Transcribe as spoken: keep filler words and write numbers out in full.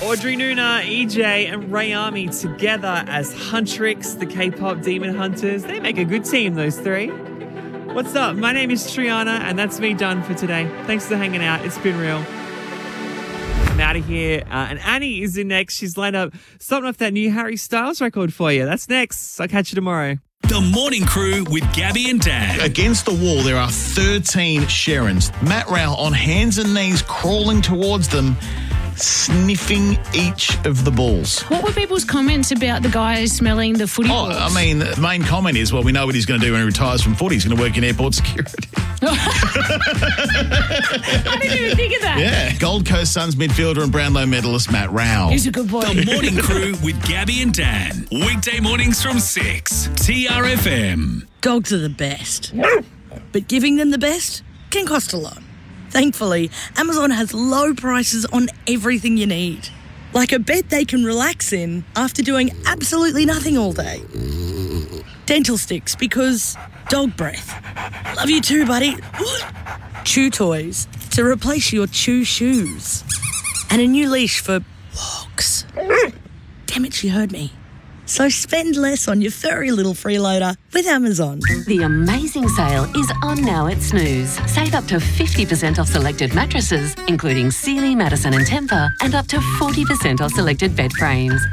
Audrey Nuna, E J and Ray Army together as Huntrix, the K-pop Demon Hunters. They make a good team, those three. What's up? My name is Triana and that's me done for today. Thanks for hanging out. It's been real. I'm out of here. Uh, and Annie is in next. She's lined up something off that new Harry Styles record for you. That's next. I'll catch you tomorrow. The Morning Crew with Gabby and Dan. Against the wall, there are thirteen Sharons. Matt Rowell on hands and knees crawling towards them, sniffing each of the balls. What were people's comments about the guy smelling the footy Oh, balls? I mean, the main comment is, well, we know what he's going to do when he retires from footy. He's going to work in airport security. I didn't even think of that. Yeah. Gold Coast Suns midfielder and Brownlow medalist Matt Rowell. He's a good boy. The Morning Crew with Gabby and Dan. Weekday mornings from six. T R F M. Dogs are the best, but giving them the best can cost a lot. Thankfully, Amazon has low prices on everything you need. Like a bed they can relax in after doing absolutely nothing all day. Dental sticks because dog breath. Love you too, buddy. Chew toys to replace your chew shoes. And a new leash for walks. Damn it, she heard me. So spend less on your furry little freeloader with Amazon. The amazing sale is on now at Snooze. Save up to fifty percent off selected mattresses, including Sealy, Madison and Tempur, and up to forty percent off selected bed frames.